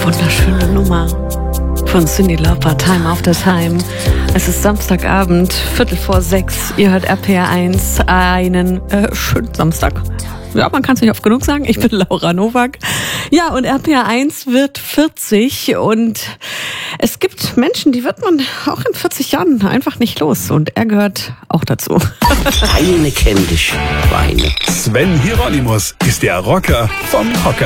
Wunderschöne Nummer von Cyndi Lauper, Time After Time. Es ist Samstagabend, 5:45. Ihr hört RPR 1, einen schönen Samstag. Ja, man kann es nicht oft genug sagen. Ich bin Laura Nowak. Ja, und RPR 1 wird 40 und es gibt Menschen, die wird man auch in 40 Jahren einfach nicht los. Und er gehört auch dazu. Eine kennt dich, Schweine. Sven Hieronymus ist der Rocker vom Hocker.